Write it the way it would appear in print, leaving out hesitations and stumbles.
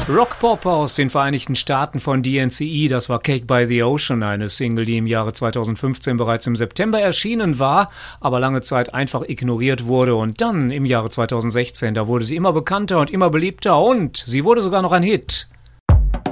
Rockpop aus den Vereinigten Staaten von DNCE, das war Cake by the Ocean, eine Single, die im Jahre 2015 bereits im September erschienen war, aber lange Zeit einfach ignoriert wurde und dann im Jahre 2016, da wurde sie immer bekannter und immer beliebter und sie wurde sogar noch ein Hit.